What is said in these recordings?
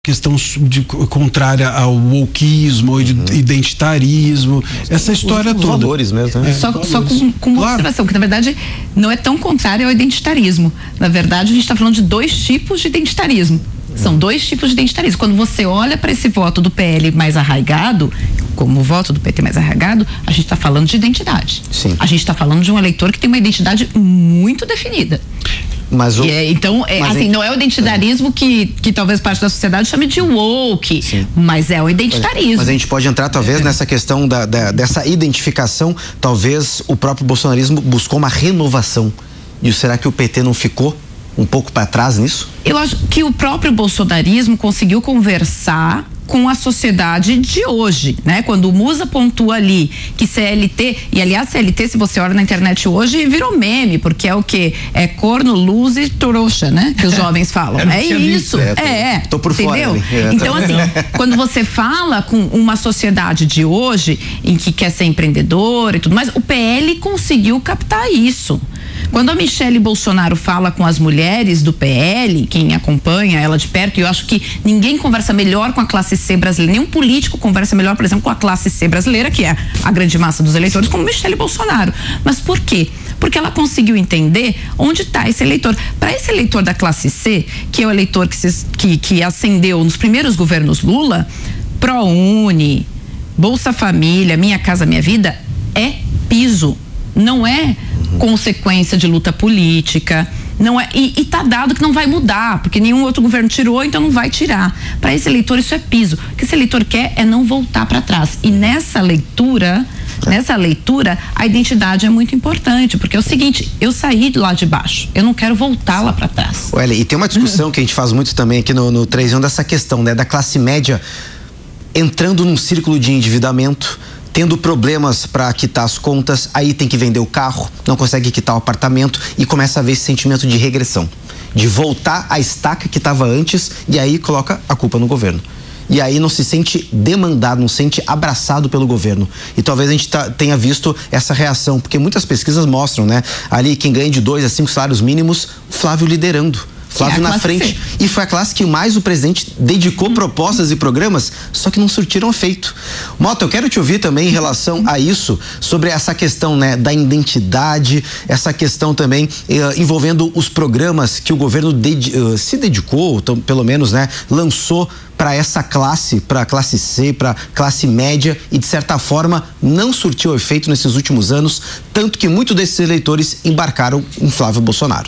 questão contrária ao wokeismo, ou identitarismo, essa história toda. Valores mesmo, né? Só com uma observação, que na verdade não é tão contrário ao identitarismo. Na verdade, a gente está falando de dois tipos de identitarismo. São dois tipos de identitarismo. Quando você olha para esse voto do PL mais arraigado, como o voto do PT mais arraigado, a gente está falando de identidade. Sim. A gente está falando de um eleitor que tem uma identidade muito definida. Mas não é o identitarismo que talvez parte da sociedade chame de woke, sim, mas é o identitarismo. Mas a gente pode entrar talvez nessa questão dessa identificação. Talvez o próprio bolsonarismo buscou uma renovação. E será que o PT não ficou um pouco para trás nisso? Eu acho que o próprio bolsonarismo conseguiu conversar com a sociedade de hoje, né? Quando o Musa pontua ali que CLT, e aliás CLT, se você olha na internet hoje, virou meme, porque é o quê? É corno, luz e trouxa, né? Que os jovens falam. É isso. Tô por entendeu? Fora. Então, assim, quando você fala com uma sociedade de hoje, em que quer ser empreendedor e tudo mais, o PL conseguiu captar isso. Quando a Michele Bolsonaro fala com as mulheres do PL, quem acompanha ela de perto, eu acho que ninguém conversa melhor com a classe C brasileira, nenhum político conversa melhor, por exemplo, com a classe C brasileira, que é a grande massa dos eleitores, como Michele Bolsonaro. Mas por quê? Porque ela conseguiu entender onde está esse eleitor. Para esse eleitor da classe C, que é o eleitor que ascendeu nos primeiros governos Lula, ProUni, Bolsa Família, Minha Casa Minha Vida, é piso. Não é consequência de luta política, não é, e tá dado que não vai mudar, porque nenhum outro governo tirou, então não vai tirar. Para esse eleitor isso é piso. O que esse eleitor quer é não voltar para trás. E nessa leitura, a identidade é muito importante, porque é o seguinte, eu saí lá de baixo, eu não quero voltar lá para trás. Olha, e tem uma discussão que a gente faz muito também aqui no 3 dessa questão, né, da classe média entrando num círculo de endividamento, tendo problemas para quitar as contas, aí tem que vender o carro, não consegue quitar o apartamento e começa a ver esse sentimento de regressão, de voltar à estaca que estava antes, e aí coloca a culpa no governo. E aí não se sente demandado, não se sente abraçado pelo governo. E talvez a gente tenha visto essa reação, porque muitas pesquisas mostram, né? Ali quem ganha de 2 a 5 salários mínimos, Flávio liderando. Flávio na frente. E foi a classe que mais o presidente dedicou propostas e programas, só que não surtiram efeito. Mota, eu quero te ouvir também em relação a isso, sobre essa questão, né, da identidade, essa questão também envolvendo os programas que o governo se dedicou, então, pelo menos, né, lançou para essa classe, para a classe C, para a classe média, e de certa forma não surtiu efeito nesses últimos anos, tanto que muitos desses eleitores embarcaram em Flávio Bolsonaro.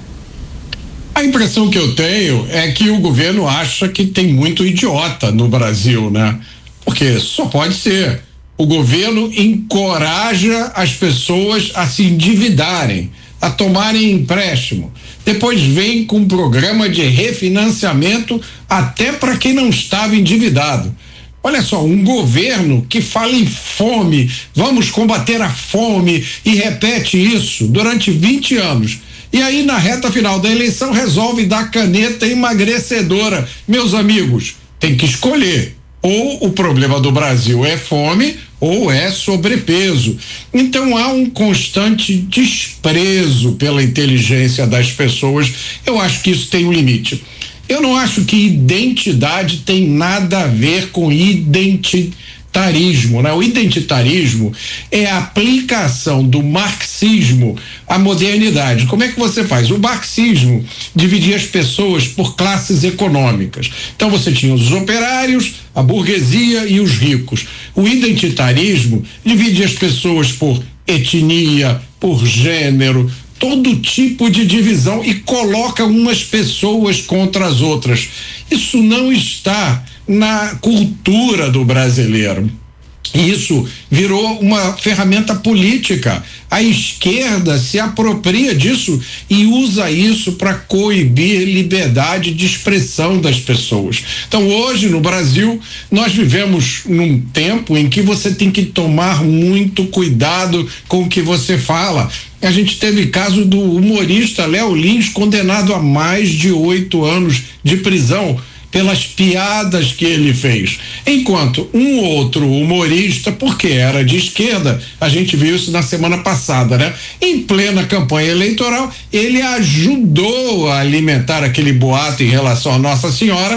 A impressão que eu tenho é que o governo acha que tem muito idiota no Brasil, né? Porque só pode ser. O governo encoraja as pessoas a se endividarem, a tomarem empréstimo. Depois vem com um programa de refinanciamento até para quem não estava endividado. Olha só, um governo que fala em fome, vamos combater a fome, e repete isso durante 20 anos. E aí, na reta final da eleição, resolve dar caneta emagrecedora. Meus amigos, tem que escolher. Ou o problema do Brasil é fome, ou é sobrepeso. Então há um constante desprezo pela inteligência das pessoas. Eu acho que isso tem um limite. Eu não acho que identidade tem nada a ver com identitarismo, né? O identitarismo é a aplicação do marxismo à modernidade. Como é que você faz? O marxismo dividia as pessoas por classes econômicas. Então você tinha os operários, a burguesia e os ricos. O identitarismo divide as pessoas por etnia, por gênero, todo tipo de divisão, e coloca umas pessoas contra as outras. Isso não está na cultura do brasileiro. Isso virou uma ferramenta política. A esquerda se apropria disso e usa isso para coibir liberdade de expressão das pessoas. Então, hoje no Brasil, nós vivemos num tempo em que você tem que tomar muito cuidado com o que você fala. A gente teve caso do humorista Léo Lins, condenado a mais de 8 anos de prisão pelas piadas que ele fez. Enquanto um outro humorista, porque era de esquerda, a gente viu isso na semana passada, né? Em plena campanha eleitoral, ele ajudou a alimentar aquele boato em relação a Nossa Senhora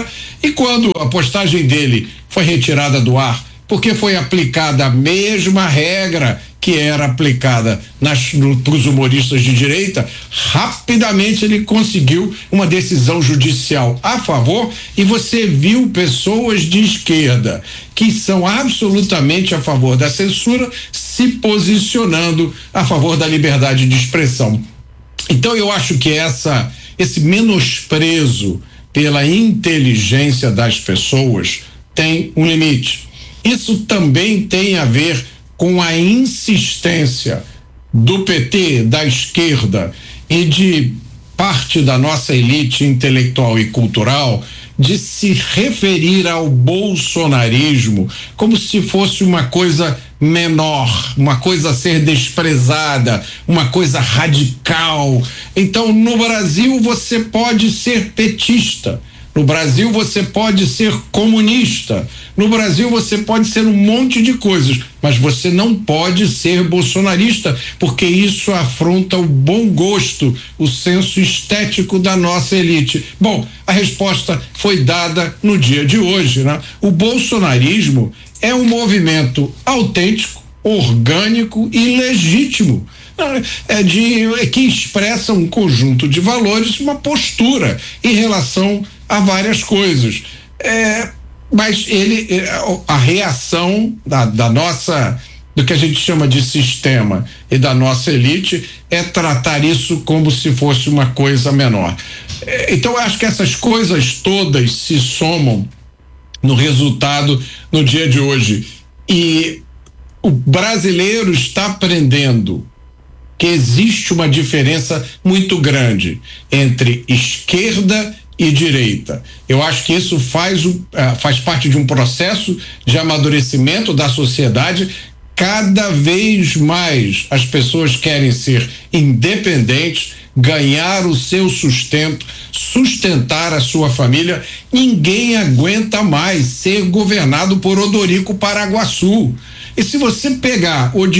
E quando a postagem dele foi retirada do ar, porque foi aplicada a mesma regra que era aplicada para os humoristas de direita, rapidamente ele conseguiu uma decisão judicial a favor, e você viu pessoas de esquerda que são absolutamente a favor da censura se posicionando a favor da liberdade de expressão. Então eu acho que esse menosprezo pela inteligência das pessoas tem um limite. Isso também tem a ver com a insistência do PT, da esquerda e de parte da nossa elite intelectual e cultural de se referir ao bolsonarismo como se fosse uma coisa menor, uma coisa a ser desprezada, uma coisa radical. Então, no Brasil você pode ser petista, no Brasil você pode ser comunista, no Brasil você pode ser um monte de coisas, mas você não pode ser bolsonarista, porque isso afronta o bom gosto, o senso estético da nossa elite. Bom, a resposta foi dada no dia de hoje, né? O bolsonarismo é um movimento autêntico, orgânico e legítimo. Que expressa um conjunto de valores, uma postura em relação a várias coisas. Mas a reação da nossa, do que a gente chama de sistema e da nossa elite é tratar isso como se fosse uma coisa menor. Então eu acho que essas coisas todas se somam no resultado no dia de hoje. E o brasileiro está aprendendo que existe uma diferença muito grande entre esquerda e direita. Eu acho que isso faz parte de um processo de amadurecimento da sociedade. Cada vez mais as pessoas querem ser independentes, ganhar o seu sustento, sustentar a sua família. Ninguém aguenta mais ser governado por Odorico Paraguaçu. E se você pegar os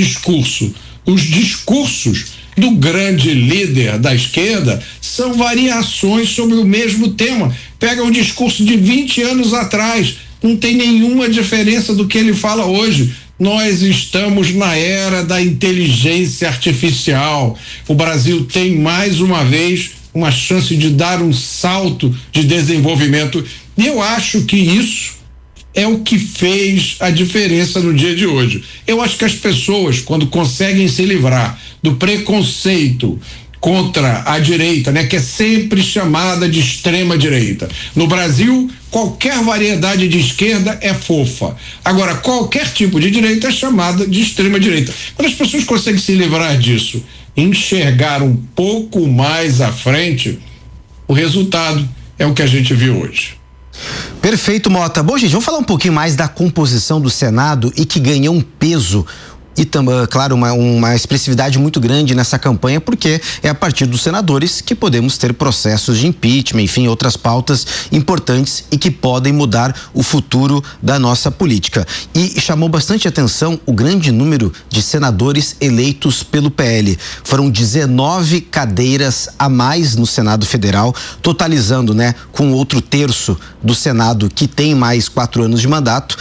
discursos do grande líder da esquerda, são variações sobre o mesmo tema. Pega um discurso de 20 anos atrás, não tem nenhuma diferença do que ele fala hoje. Nós estamos na era da inteligência artificial. O Brasil tem mais uma vez uma chance de dar um salto de desenvolvimento, e eu acho que isso é o que fez a diferença no dia de hoje. Eu acho que as pessoas, quando conseguem se livrar do preconceito contra a direita, né, que é sempre chamada de extrema direita. No Brasil, qualquer variedade de esquerda é fofa. Agora, qualquer tipo de direita é chamada de extrema direita. Quando as pessoas conseguem se livrar disso, enxergar um pouco mais à frente, o resultado é o que a gente viu hoje. Perfeito, Mota. Bom, gente, vamos falar um pouquinho mais da composição do Senado e que ganhou um peso e também, claro, uma expressividade muito grande nessa campanha, porque é a partir dos senadores que podemos ter processos de impeachment, enfim, outras pautas importantes e que podem mudar o futuro da nossa política. E chamou bastante atenção o grande número de senadores eleitos pelo PL. Foram 19 cadeiras a mais no Senado Federal, totalizando, né, com outro terço do Senado que tem mais 4 anos de mandato,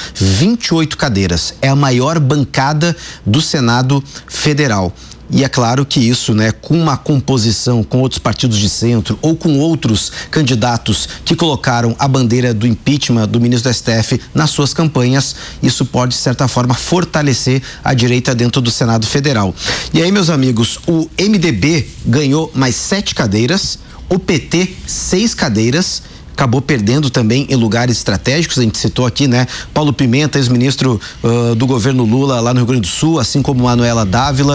28 cadeiras. É a maior bancada do Senado Federal. E é claro que isso, né, com uma composição com outros partidos de centro ou com outros candidatos que colocaram a bandeira do impeachment do ministro do STF nas suas campanhas, isso pode, de certa forma, fortalecer a direita dentro do Senado Federal. E aí, meus amigos, o MDB ganhou mais 7 cadeiras, o PT 6 cadeiras, acabou perdendo também em lugares estratégicos. A gente citou aqui, né, Paulo Pimenta, ex-ministro do governo Lula lá no Rio Grande do Sul, assim como Manuela Dávila,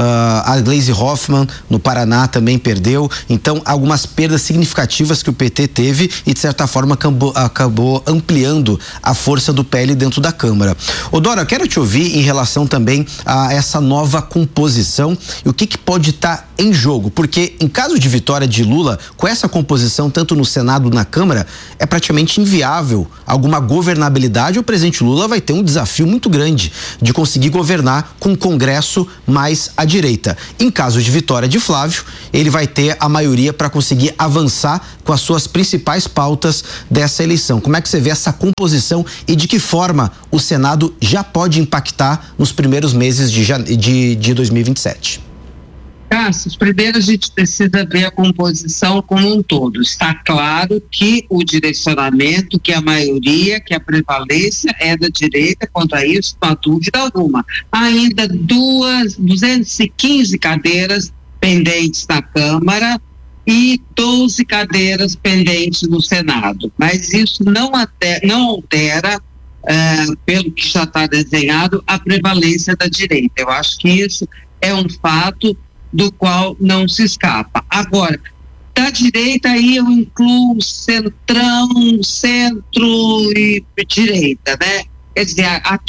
a Gleisi Hoffmann no Paraná também perdeu. Então, algumas perdas significativas que o PT teve e, de certa forma, acabou ampliando a força do PL dentro da Câmara. Ô Dora, quero te ouvir em relação também a essa nova composição e o que pode estar em jogo, porque em caso de vitória de Lula, com essa composição tanto no Senado, na Câmara, Câmara é praticamente inviável alguma governabilidade. O presidente Lula vai ter um desafio muito grande de conseguir governar com um Congresso mais à direita. Em caso de vitória de Flávio, ele vai ter a maioria para conseguir avançar com as suas principais pautas dessa eleição. Como é que você vê essa composição e de que forma o Senado já pode impactar nos primeiros meses de 2027? Cássio, primeiro a gente precisa ver a composição como um todo. Está claro que o direcionamento, que a maioria, que a prevalência é da direita, quanto a isso, não há dúvida alguma. Há ainda 215 cadeiras pendentes na Câmara e 12 cadeiras pendentes no Senado. Mas isso não altera, pelo que já está desenhado, a prevalência da direita. Eu acho que isso é um fato do qual não se escapa. Agora, da direita aí eu incluo centrão, centro e direita, né? Quer dizer,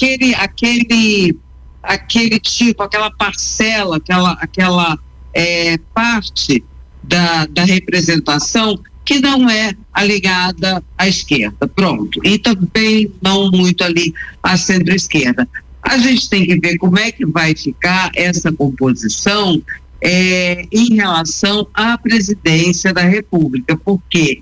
aquele tipo, aquela parcela, aquela parte da representação que não é alinhada à esquerda, pronto. E também não muito ali à centro-esquerda. A gente tem que ver como é que vai ficar essa composição em relação à presidência da República, porque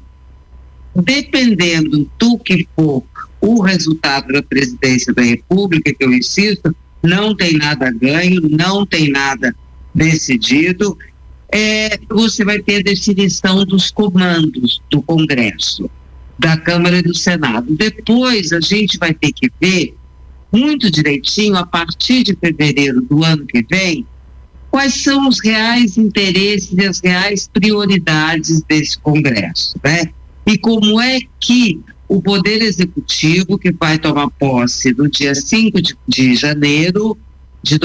dependendo do que for o resultado da presidência da República, que eu insisto, não tem nada ganho, não tem nada decidido, você vai ter a definição dos comandos do Congresso, da Câmara e do Senado. Depois a gente vai ter que ver muito direitinho, a partir de fevereiro do ano que vem, quais são os reais interesses e as reais prioridades desse Congresso, né? E como é que o Poder Executivo, que vai tomar posse no dia 5 de janeiro de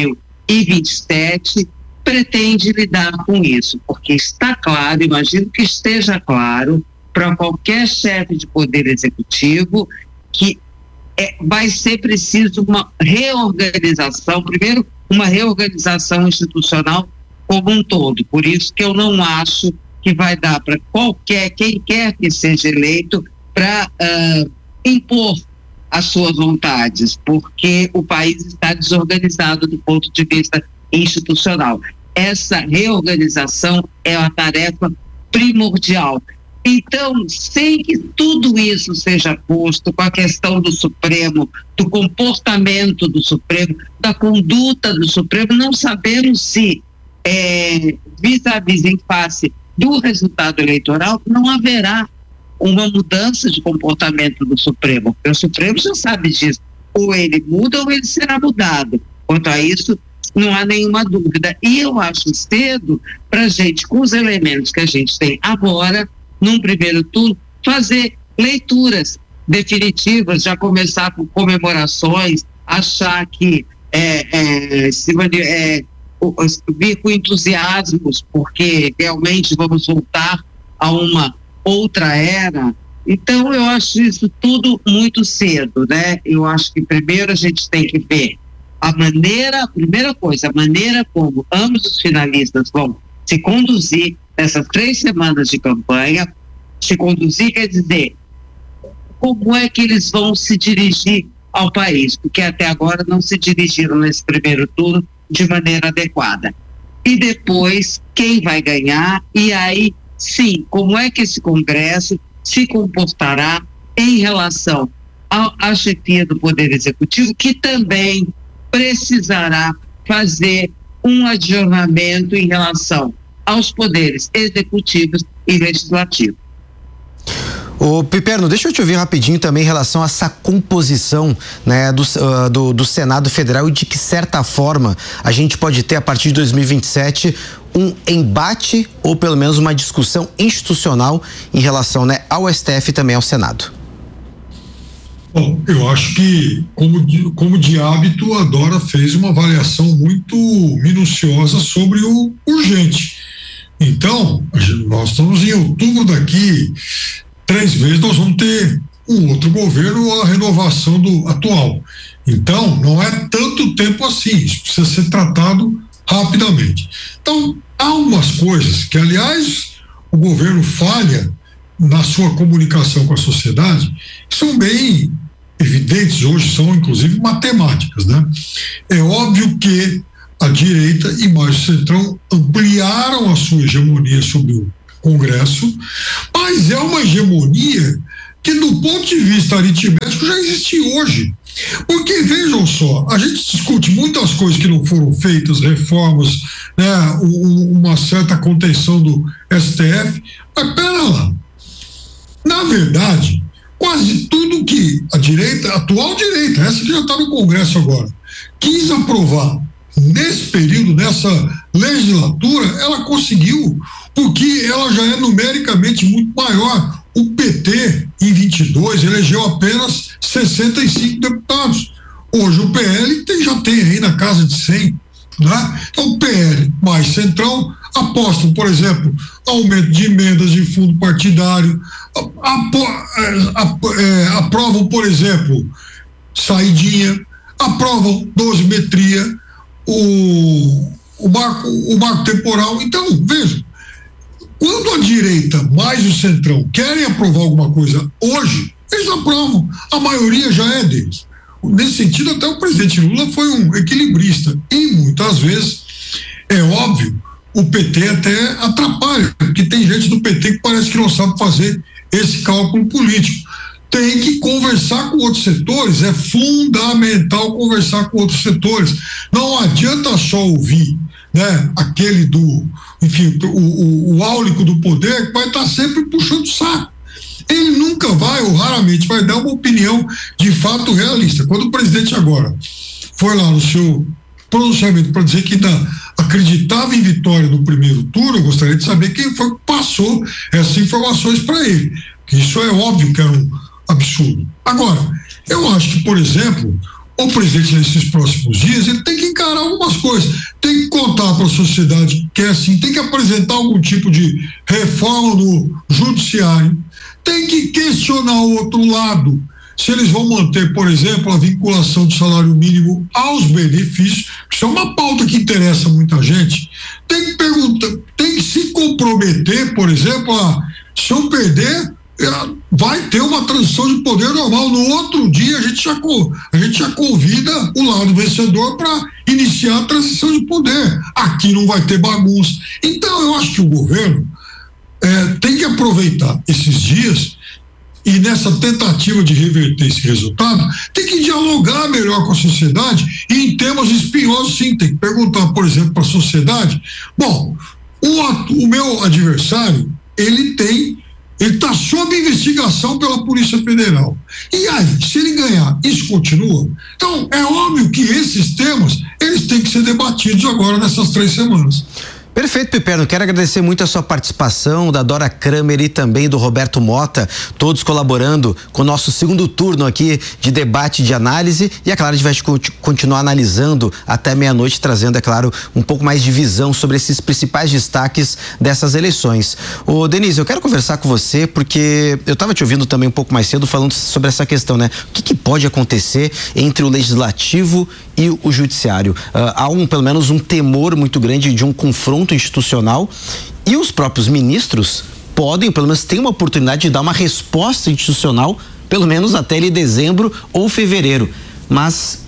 2027, pretende lidar com isso, porque está claro, imagino que esteja claro para qualquer chefe de Poder Executivo que vai ser preciso uma reorganização, primeiro uma reorganização institucional como um todo. Por isso que eu não acho que vai dar para quem quer que seja eleito, para impor as suas vontades, porque o país está desorganizado do ponto de vista institucional. Essa reorganização é uma tarefa primordial. Então, sem que tudo isso seja posto com a questão do Supremo, do comportamento do Supremo, da conduta do Supremo, não sabemos se, vis-à-vis em face do resultado eleitoral, não haverá uma mudança de comportamento do Supremo, porque o Supremo já sabe disso, ou ele muda ou ele será mudado. Quanto a isso, não há nenhuma dúvida. E eu acho cedo para a gente, com os elementos que a gente tem agora, num primeiro turno, fazer leituras definitivas, já começar com comemorações, achar que vir com entusiasmos, porque realmente vamos voltar a uma outra era. Então eu acho isso tudo muito cedo, né? Eu acho que primeiro a gente tem que ver a maneira como ambos os finalistas vão se conduzir nessas 3 semanas de campanha. Se conduzir quer dizer como é que eles vão se dirigir ao país, porque até agora não se dirigiram nesse primeiro turno de maneira adequada. E depois, quem vai ganhar, e aí sim, como é que esse Congresso se comportará em relação à chefia do Poder Executivo, que também precisará fazer um adjornamento em relação aos poderes executivos e legislativos. Ô Piperno, deixa eu te ouvir rapidinho também em relação a essa composição, né, do Senado Federal e de que certa forma a gente pode ter a partir de 2027 um embate ou pelo menos uma discussão institucional em relação, né, ao STF e também ao Senado. Bom, eu acho que, como de hábito, a Dora fez uma avaliação muito minuciosa sobre o urgente. Então, nós estamos em outubro, daqui 3 meses nós vamos ter um outro governo, a renovação do atual. Então, não é tanto tempo assim, isso precisa ser tratado rapidamente. Então, há umas coisas que, aliás, o governo falha na sua comunicação com a sociedade, são bem evidentes hoje, são inclusive matemáticas, né? É óbvio que a direita e mais o Centrão ampliaram a sua hegemonia sobre o Congresso, mas é uma hegemonia que, do ponto de vista aritmético, já existe hoje. Porque, vejam só, a gente discute muitas coisas que não foram feitas, reformas, né, uma certa contenção do STF, mas pera lá. Na verdade, quase tudo que a direita, a atual direita, essa que já está no Congresso agora, quis aprovar nesse período, nessa legislatura, ela conseguiu, porque ela já é numericamente muito maior. O PT, em 22, elegeu apenas 65 deputados. Hoje o PL já tem aí na casa de 100. Né? Então, o PL mais Centrão apostam, por exemplo, aumento de emendas de fundo partidário, aprovam, por exemplo, saidinha, aprovam dosimetria, o marco temporal. Então, veja, quando a direita mais o Centrão querem aprovar alguma coisa hoje, eles aprovam. A maioria já é deles. Nesse sentido, até o presidente Lula foi um equilibrista. E muitas vezes, é óbvio, o PT até atrapalha, porque tem gente do PT que parece que não sabe fazer esse cálculo político. Tem que conversar com outros setores, é fundamental conversar com outros setores. Não adianta só ouvir, né, aquele o áulico do poder que vai estar sempre puxando o saco. Ele nunca vai, ou raramente, vai dar uma opinião de fato realista. Quando o presidente agora foi lá no seu pronunciamento para dizer que ainda acreditava em vitória no primeiro turno, eu gostaria de saber quem foi que passou essas informações para ele. Que isso é óbvio que era um absurdo. Agora, eu acho que, por exemplo, o presidente nesses próximos dias, ele tem que encarar algumas coisas, tem que contar para a sociedade que é assim, tem que apresentar algum tipo de reforma no judiciário, tem que questionar o outro lado, se eles vão manter, por exemplo, a vinculação do salário mínimo aos benefícios, que isso é uma pauta que interessa muita gente, tem que perguntar, tem que se comprometer, por exemplo, se eu perder, vai ter uma transição de poder normal. No outro dia a gente já convida o lado vencedor para iniciar a transição de poder. Aqui não vai ter bagunça. Então eu acho que o governo tem que aproveitar esses dias e, nessa tentativa de reverter esse resultado, tem que dialogar melhor com a sociedade e, em temas espinhosos, sim, tem que perguntar, por exemplo, para a sociedade. Bom, o meu adversário, ele está sob investigação pela Polícia Federal. E aí, se ele ganhar, isso continua? Então, é óbvio que esses temas, eles têm que ser debatidos agora nessas 3 semanas. Perfeito, Piperno. Quero agradecer muito a sua participação, da Dora Kramer e também do Roberto Mota, todos colaborando com o nosso segundo turno aqui de debate, de análise. E, é claro, a gente vai continuar analisando até meia-noite, trazendo, é claro, um pouco mais de visão sobre esses principais destaques dessas eleições. Ô, Denise, eu quero conversar com você porque eu estava te ouvindo também um pouco mais cedo falando sobre essa questão, né? O que pode acontecer entre o legislativo e o judiciário? Há pelo menos um temor muito grande de um confronto institucional, e os próprios ministros podem, pelo menos, ter uma oportunidade de dar uma resposta institucional, pelo menos até ali dezembro ou fevereiro. Mas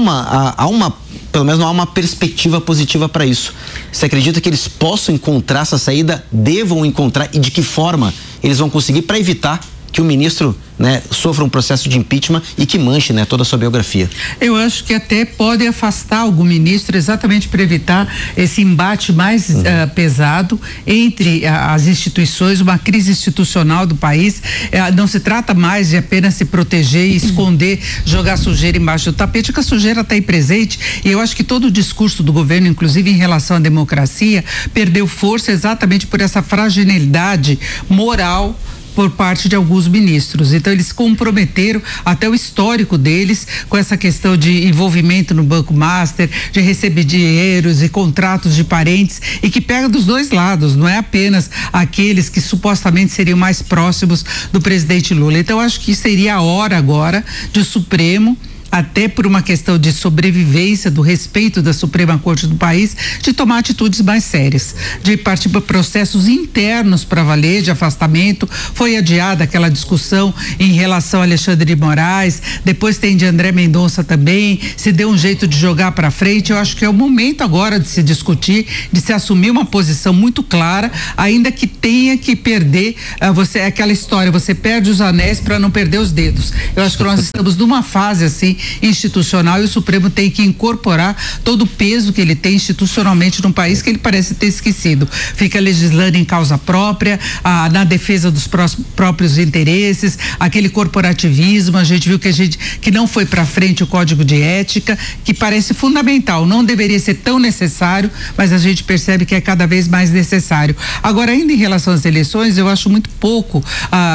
pelo menos não há uma perspectiva positiva para isso. Você acredita que eles possam encontrar essa saída, devam encontrar, e de que forma eles vão conseguir para evitar que o ministro, né, sofra um processo de impeachment e que manche, né, toda a sua biografia? Eu acho que até pode afastar algum ministro exatamente para evitar esse embate mais pesado entre as instituições, uma crise institucional do país. Não se trata mais de apenas se proteger e esconder, jogar sujeira embaixo do tapete, que a sujeira está aí presente, e eu acho que todo o discurso do governo, inclusive em relação à democracia, perdeu força exatamente por essa fragilidade moral por parte de alguns ministros. Então eles comprometeram até o histórico deles com essa questão de envolvimento no Banco Master, de receber dinheiros e contratos de parentes, e que pega dos dois lados, não é apenas aqueles que supostamente seriam mais próximos do presidente Lula. Então acho que seria a hora agora de o Supremo até por uma questão de sobrevivência, do respeito da Suprema Corte do país, de tomar atitudes mais sérias, de partir para processos internos para valer, de afastamento. Foi adiada aquela discussão em relação a Alexandre de Moraes, depois tem de André Mendonça também, se deu um jeito de jogar para frente. Eu acho que é o momento agora de se discutir, de se assumir uma posição muito clara, ainda que tenha que perder, aquela história, você perde os anéis para não perder os dedos. Eu acho que nós estamos numa fase assim institucional e o Supremo tem que incorporar todo o peso que ele tem institucionalmente num país que ele parece ter esquecido. Fica legislando em causa própria, na defesa dos próprios interesses, aquele corporativismo. A gente viu que não foi para frente o Código de Ética, que parece fundamental, não deveria ser tão necessário, mas a gente percebe que é cada vez mais necessário. Agora, ainda em relação às eleições, eu acho muito pouco,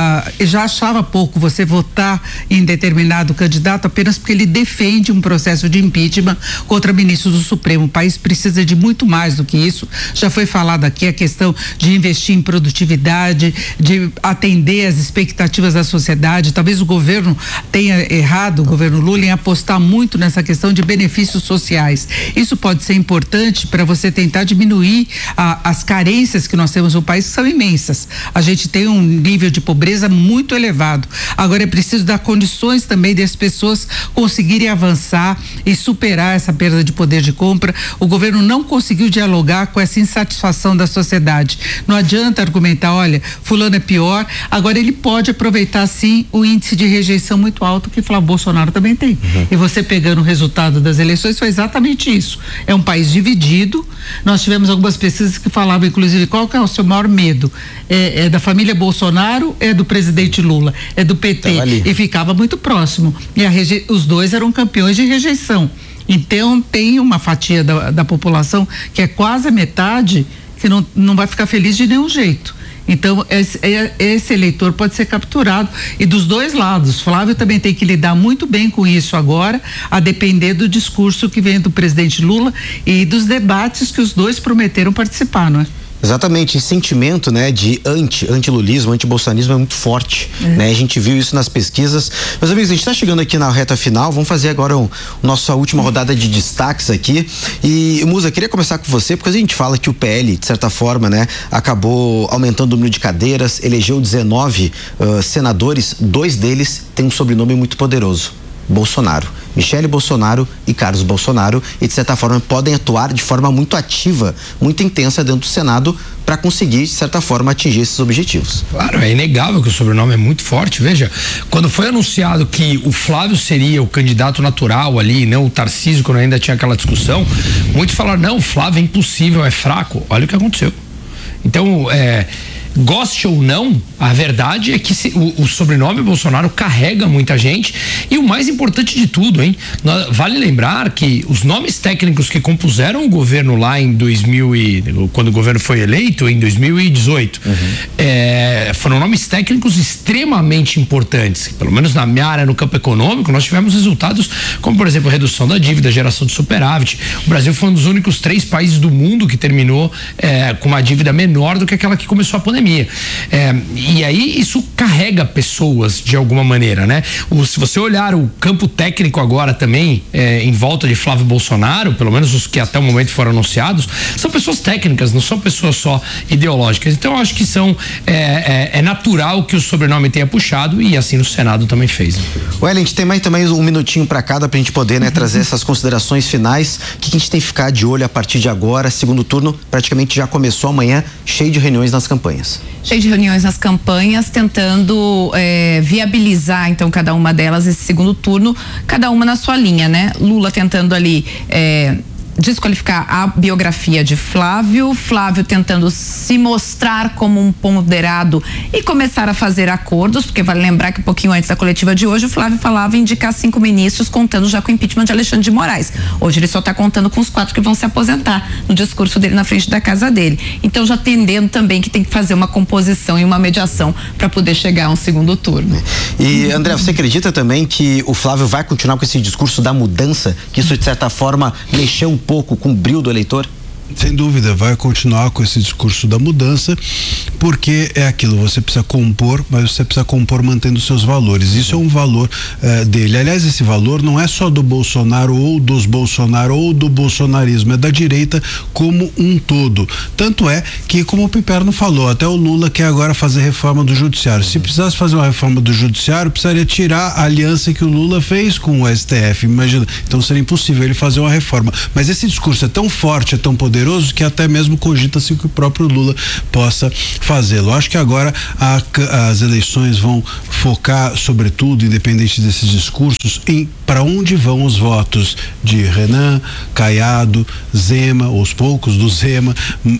eu já achava pouco você votar em determinado candidato apenas porque ele defende um processo de impeachment contra ministros do Supremo. O país precisa de muito mais do que isso. Já foi falado aqui a questão de investir em produtividade, de atender às expectativas da sociedade. Talvez o governo tenha errado, o governo Lula, em apostar muito nessa questão de benefícios sociais. Isso pode ser importante para você tentar diminuir as carências que nós temos no país, que são imensas. A gente tem um nível de pobreza muito elevado. Agora é preciso dar condições também das pessoas conseguirem avançar e superar essa perda de poder de compra. O governo não conseguiu dialogar com essa insatisfação da sociedade. Não adianta argumentar, olha, fulano é pior. Agora ele pode aproveitar sim o índice de rejeição muito alto que Flávio Bolsonaro também tem. E você pegando o resultado das eleições, foi exatamente isso. É um país dividido. Nós tivemos algumas pesquisas que falavam, inclusive, qual que é o seu maior medo? É da família Bolsonaro, é do presidente Lula, é do PT, e ficava muito próximo. E os dois eram campeões de rejeição. Então tem uma fatia da população que é quase a metade que não vai ficar feliz de nenhum jeito. Então esse eleitor pode ser capturado, e dos dois lados. Flávio também tem que lidar muito bem com isso agora, a depender do discurso que vem do presidente Lula e dos debates que os dois prometeram participar, não é? Exatamente, esse sentimento, né, de anti-lulismo, anti-bolsonarismo é muito forte, né? A gente viu isso nas pesquisas. Meus amigos, a gente está chegando aqui na reta final, vamos fazer agora nossa última rodada de destaques aqui. E, Musa, queria começar com você, porque a gente fala que o PL, de certa forma, né, acabou aumentando o número de cadeiras, elegeu 19 senadores, 2 deles têm um sobrenome muito poderoso: Bolsonaro. Michele Bolsonaro e Carlos Bolsonaro, e de certa forma podem atuar de forma muito ativa, muito intensa dentro do Senado para conseguir, de certa forma, atingir esses objetivos. Claro, é inegável que o sobrenome é muito forte. Veja, quando foi anunciado que o Flávio seria o candidato natural ali, não o Tarcísio, quando ainda tinha aquela discussão, muitos falaram, não, o Flávio é impossível, é fraco. Olha o que aconteceu. Então, goste ou não, a verdade é que o sobrenome Bolsonaro carrega muita gente, e o mais importante de tudo, hein? Vale lembrar que os nomes técnicos que compuseram o governo lá em quando o governo foi eleito, em 2018, foram nomes técnicos extremamente importantes. Pelo menos na minha área, no campo econômico, nós tivemos resultados como, por exemplo, a redução da dívida, geração de superávit. O Brasil foi um dos únicos 3 países do mundo que terminou com uma dívida menor do que aquela que começou a pandemia. E aí isso carrega pessoas de alguma maneira, né? Se você olhar o campo técnico agora também, em volta de Flávio Bolsonaro, pelo menos os que até o momento foram anunciados, são pessoas técnicas, não são pessoas só ideológicas. Então eu acho que é natural que o sobrenome tenha puxado, e assim no Senado também fez. Ellen, a gente tem também um minutinho para cada, pra gente poder, né, trazer essas considerações finais. O que a gente tem que ficar de olho a partir de agora? Segundo turno praticamente já começou amanhã, cheio de reuniões nas campanhas. Cheio de reuniões nas campanhas, tentando viabilizar, então, cada uma delas, esse segundo turno, cada uma na sua linha, né? Lula tentando ali desqualificar a biografia de Flávio tentando se mostrar como um ponderado e começar a fazer acordos, porque vale lembrar que um pouquinho antes da coletiva de hoje o Flávio falava em indicar 5 ministros, contando já com o impeachment de Alexandre de Moraes. Hoje ele só está contando com os 4 que vão se aposentar, no discurso dele na frente da casa dele. Então já entendendo também que tem que fazer uma composição e uma mediação para poder chegar a um segundo turno. E André, você acredita também que o Flávio vai continuar com esse discurso da mudança, que isso de certa forma mexeu um pouco com o brilho do eleitor? Sem dúvida, vai continuar com esse discurso da mudança, porque é aquilo, você precisa compor, mas você precisa compor mantendo seus valores. Isso é um valor dele. Aliás, esse valor não é só do Bolsonaro ou dos Bolsonaro ou do bolsonarismo, é da direita como um todo. Tanto é que, como o Piperno falou, até o Lula quer agora fazer reforma do judiciário. Se precisasse fazer uma reforma do judiciário, precisaria tirar a aliança que o Lula fez com o STF, imagina. Então seria impossível ele fazer uma reforma. Mas esse discurso é tão forte, é tão poderoso, que até mesmo cogita-se que o próprio Lula possa fazê-lo. Acho que agora as eleições vão focar, sobretudo, independente desses discursos, em para onde vão os votos de Renan, Caiado, Zema, os poucos do Zema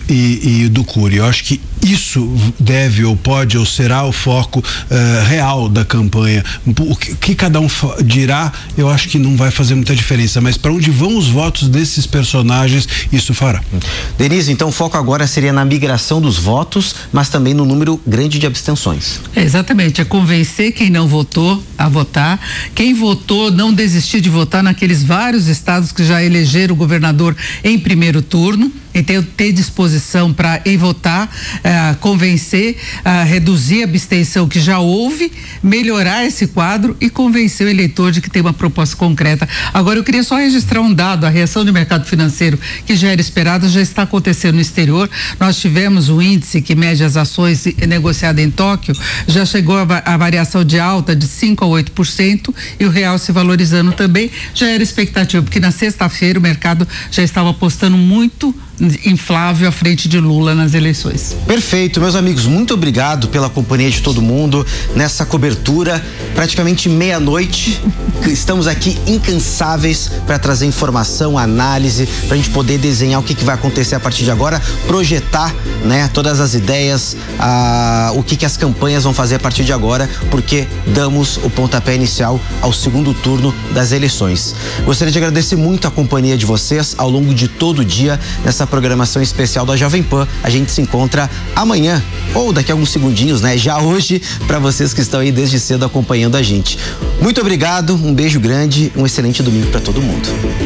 e do Cury. Eu acho que isso deve ou pode ou será o foco real da campanha. O que cada um dirá, eu acho que não vai fazer muita diferença, mas para onde vão os votos desses personagens, isso fará. Denise, então o foco agora seria na migração dos votos, mas também no número grande de abstenções. Exatamente, é convencer quem não votou a votar, quem votou não desistir de votar naqueles vários estados que já elegeram o governador em primeiro turno. Então, ter disposição para ir votar, convencer, reduzir a abstenção que já houve, melhorar esse quadro e convencer o eleitor de que tem uma proposta concreta. Agora, eu queria só registrar um dado: a reação do mercado financeiro que já era esperada já está acontecendo no exterior. Nós tivemos um índice que mede as ações negociadas em Tóquio, já chegou a variação de alta de 5% a 8% e o real se valorizando também. Já era expectativa, porque na sexta-feira o mercado já estava apostando muito inflável à frente de Lula nas eleições. Perfeito, meus amigos, muito obrigado pela companhia de todo mundo nessa cobertura, praticamente meia-noite. Estamos aqui incansáveis para trazer informação, análise, para a gente poder desenhar o que vai acontecer a partir de agora, projetar, né, todas as ideias, o que as campanhas vão fazer a partir de agora, porque damos o pontapé inicial ao segundo turno das eleições. Gostaria de agradecer muito a companhia de vocês ao longo de todo o dia nessa programação especial da Jovem Pan. A gente se encontra amanhã ou daqui a alguns segundinhos, né? Já hoje, para vocês que estão aí desde cedo acompanhando a gente. Muito obrigado, um beijo grande, um excelente domingo para todo mundo.